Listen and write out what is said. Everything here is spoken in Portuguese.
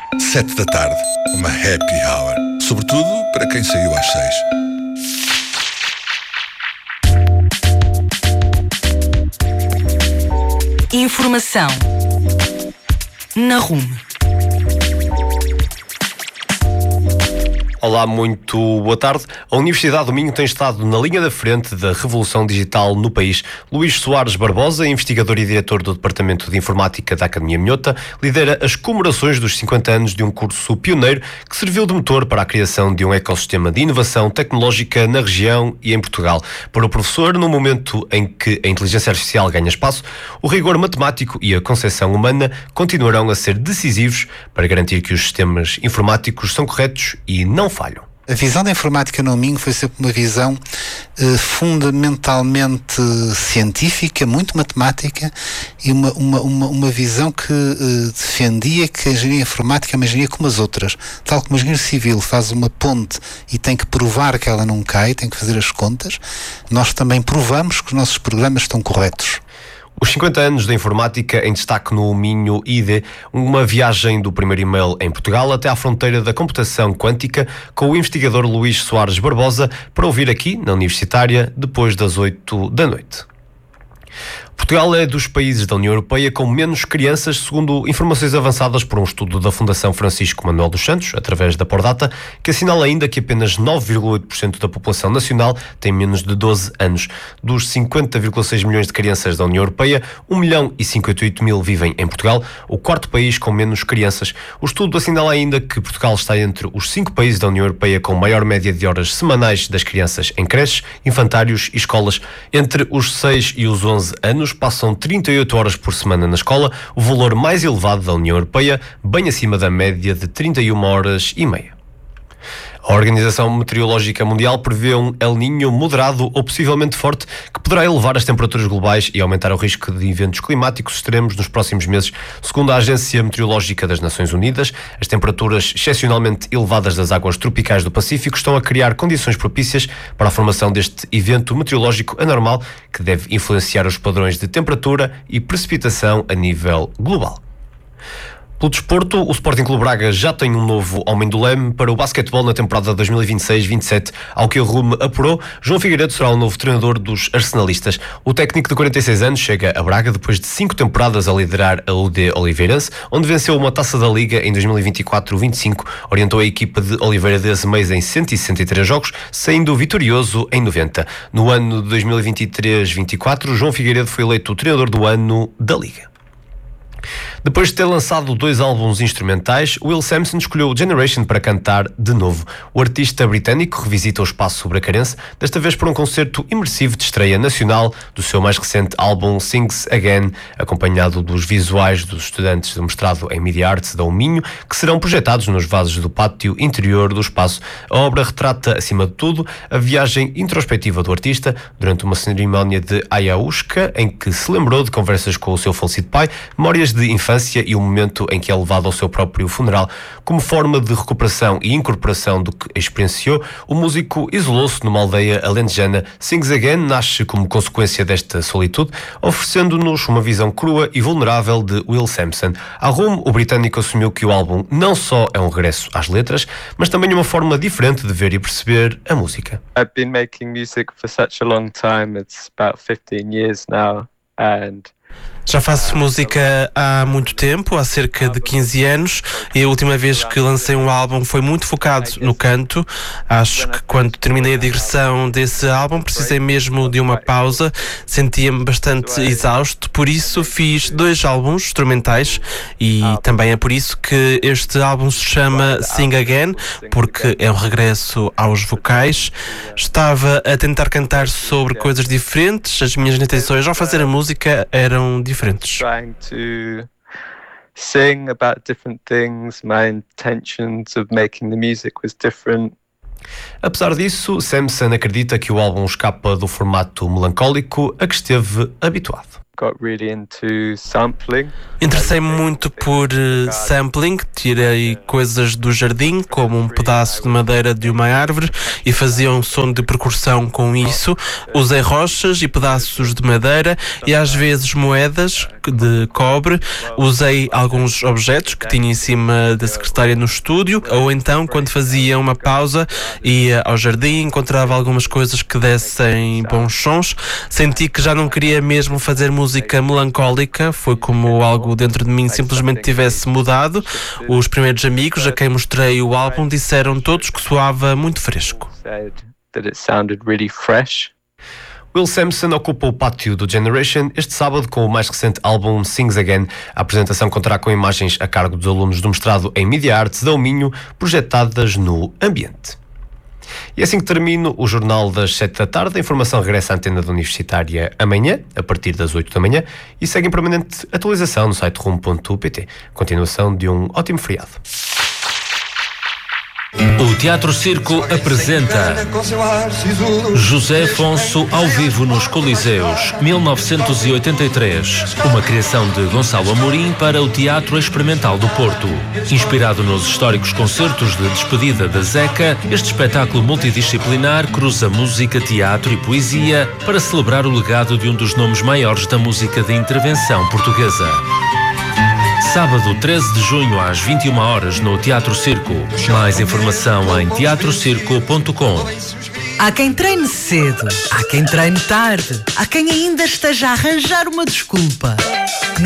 7 da tarde, uma happy hour. Sobretudo para quem saiu às 6. Informação na RUM. Olá, muito boa tarde. A Universidade do Minho tem estado na linha da frente da revolução digital no país. Luís Soares Barbosa, investigador e diretor do Departamento de Informática da Academia Minhota, lidera as comemorações dos 50 anos de um curso pioneiro que serviu de motor para a criação de um ecossistema de inovação tecnológica na região e em Portugal. Para o professor, no momento em que a inteligência artificial ganha espaço, o rigor matemático e a concepção humana continuarão a ser decisivos para garantir que os sistemas informáticos são corretos e não falham. A visão da informática no Minho foi sempre uma visão fundamentalmente científica, muito matemática, e uma visão que defendia que a engenharia informática é uma engenharia como as outras. Tal como a engenharia civil faz uma ponte e tem que provar que ela não cai, tem que fazer as contas, nós também provamos que os nossos programas estão corretos. Os 50 anos da informática em destaque no Minho ID, uma viagem do primeiro e-mail em Portugal até à fronteira da computação quântica com o investigador Luís Soares Barbosa, para ouvir aqui na Universitária depois das 8 da noite. Portugal é dos países da União Europeia com menos crianças, segundo informações avançadas por um estudo da Fundação Francisco Manuel dos Santos, através da Pordata, que assinala ainda que apenas 9,8% da população nacional tem menos de 12 anos. Dos 50,6 milhões de crianças da União Europeia, 1.058.000 vivem em Portugal, o quarto país com menos crianças. O estudo assinala ainda que Portugal está entre os 5 países da União Europeia com maior média de horas semanais das crianças em creches, infantários e escolas. Entre os 6 e os 11 anos, passam 38 horas por semana na escola, o valor mais elevado da União Europeia, bem acima da média de 31 horas e meia. A Organização Meteorológica Mundial prevê um El Niño moderado ou possivelmente forte que poderá elevar as temperaturas globais e aumentar o risco de eventos climáticos extremos nos próximos meses. Segundo a Agência Meteorológica das Nações Unidas, as temperaturas excepcionalmente elevadas das águas tropicais do Pacífico estão a criar condições propícias para a formação deste evento meteorológico anormal que deve influenciar os padrões de temperatura e precipitação a nível global. Pelo desporto, o Sporting Clube Braga já tem um novo homem do leme para o basquetebol na temporada 2026-27. Ao que o RUM apurou, João Figueiredo será o novo treinador dos arsenalistas. O técnico de 46 anos chega a Braga depois de 5 temporadas a liderar a UD Oliveirense, onde venceu uma Taça da Liga em 2024-25, orientou a equipa de Oliveira de Azeméis em 163 jogos, saindo vitorioso em 90. No ano de 2023-24, João Figueiredo foi eleito o treinador do ano da Liga. Depois de ter lançado 2 álbuns instrumentais, Will Sampson escolheu Generation para cantar de novo. O artista britânico revisita o espaço bracarense, desta vez por um concerto imersivo de estreia nacional do seu mais recente álbum Sings Again, acompanhado dos visuais dos estudantes do mestrado em Media Arts da Minho, que serão projetados nos vasos do pátio interior do espaço. A obra retrata, acima de tudo, a viagem introspectiva do artista durante uma cerimónia de ayahuasca, em que se lembrou de conversas com o seu falecido pai, memórias de infância e o momento em que é levado ao seu próprio funeral. Como forma de recuperação e incorporação do que experienciou, o músico isolou-se numa aldeia alentejana. Sings Again nasce como consequência desta solitude, oferecendo-nos uma visão crua e vulnerável de Will Sampson. À RUM, o britânico assumiu que o álbum não só é um regresso às letras, mas também uma forma diferente de ver e perceber a música. I've been making music for such a long time. It's about 15 years now, and já faço música há muito tempo, há cerca de 15 anos, e a última vez que lancei um álbum foi muito focado no canto. Acho que quando terminei a digressão desse álbum precisei mesmo de uma pausa, sentia-me bastante exausto, por isso fiz 2 álbuns instrumentais e também é por isso que este álbum se chama Sing Again, porque é um regresso aos vocais. Estava a tentar cantar sobre coisas diferentes, as minhas intenções ao fazer a música eram diferentes. trying to sing about different things. My intentions of making the music was different. Apesar disso, Sampson acredita que o álbum escapa do formato melancólico a que esteve habituado. got really into sampling. Interessei-me muito por sampling, tirei coisas do jardim, como um pedaço de madeira de uma árvore, e fazia um som de percussão com isso. Usei rochas e pedaços de madeira e às vezes moedas de cobre. Usei alguns objetos que tinha em cima da secretária no estúdio, ou então, quando fazia uma pausa, ia ao jardim, encontrava algumas coisas que dessem bons sons. Senti que já não queria mesmo fazer música melancólica, foi como algo dentro de mim simplesmente tivesse mudado. Os primeiros amigos a quem mostrei o álbum disseram todos que soava muito fresco. Will Sampson ocupa o pátio do Generation este sábado com o mais recente álbum Sings Again. A apresentação contará com imagens a cargo dos alunos do mestrado em Media Arts da Minho, projetadas no ambiente. E assim que termino o Jornal das 7 da tarde, a informação regressa à antena da Universitária amanhã, a partir das 8 da manhã, e segue em permanente atualização no site rumo.pt. Continuação de um ótimo feriado. O Teatro Circo apresenta José Afonso ao vivo nos Coliseus, 1983. Uma criação de Gonçalo Amorim para o Teatro Experimental do Porto. Inspirado nos históricos concertos de despedida da Zeca, este espetáculo multidisciplinar cruza música, teatro e poesia para celebrar o legado de um dos nomes maiores da música de intervenção portuguesa. Sábado 13 de junho às 21 horas no Teatro Circo. Mais informação em teatrocirco.com. Há quem treine cedo, há quem treine tarde, há quem ainda esteja a arranjar uma desculpa.